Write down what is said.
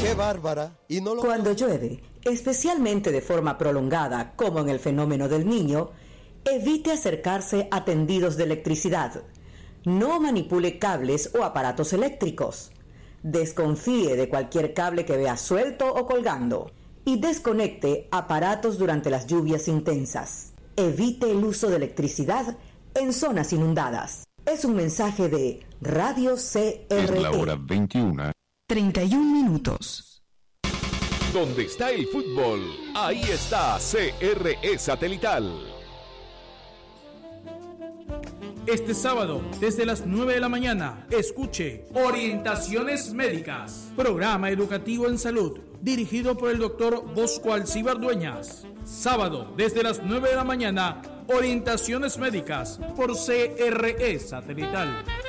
¡Qué bárbara! Y no lo... Cuando llueve, especialmente de forma prolongada, como en el fenómeno del Niño, evite acercarse a tendidos de electricidad. No manipule cables o aparatos eléctricos. Desconfíe de cualquier cable que vea suelto o colgando. Y desconecte aparatos durante las lluvias intensas. Evite el uso de electricidad en zonas inundadas. Es un mensaje de Radio CRE. Es la hora 21:31. Donde está el fútbol, ahí está CRE Satelital. Este sábado, desde las 9 de la mañana, escuche Orientaciones Médicas, programa educativo en salud, dirigido por el doctor Bosco Alcíbar Dueñas. Sábado, desde las 9 de la mañana, Orientaciones Médicas, por CRE Satelital.